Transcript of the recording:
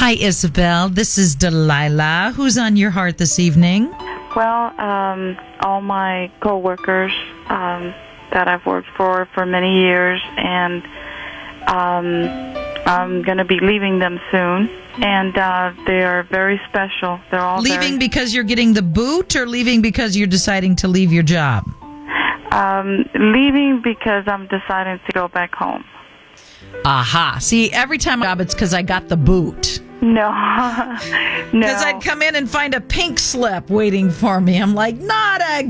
Hi, Isabel. This is Delilah. Who's on your heart this evening? Well, all my coworkers that I've worked for many years, and I'm going to be leaving them soon, and they are very special. They're all leaving because you're getting the boot, or leaving because you're deciding to leave your job? Leaving because I'm deciding to go back home. Aha. See, every time it's because I got the boot. No. No. Because I'd come in and find a pink slip waiting for me. I'm like, not again.